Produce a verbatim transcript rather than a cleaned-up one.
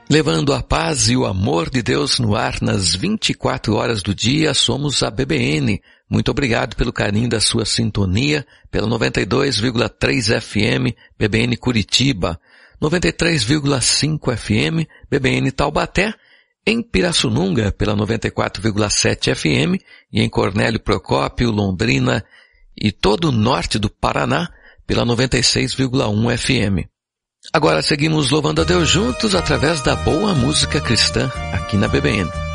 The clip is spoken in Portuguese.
Levando a paz e o amor de Deus no ar nas vinte e quatro horas do dia, somos a B B N. Muito obrigado pelo carinho da sua sintonia, pela noventa e dois vírgula três F M, B B N Curitiba, noventa e três vírgula cinco F M, B B N Taubaté, em Pirassununga, pela noventa e quatro vírgula sete F M, e em Cornélio Procópio, Londrina e todo o norte do Paraná, pela noventa e seis vírgula um F M. Agora seguimos louvando a Deus juntos através da boa música cristã aqui na B B N.